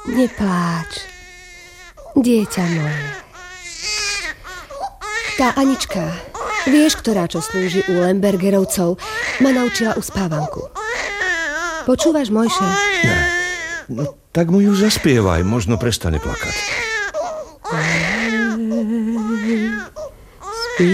Nepláč, dieťa moje. Tá Anička, vieš, ktorá čo slúži u Lembergerovcov, ma naučila uspávanku. Počúvaš, Mojše? Ne. No, tak mu ju zaspievaj, možno prestane plakať.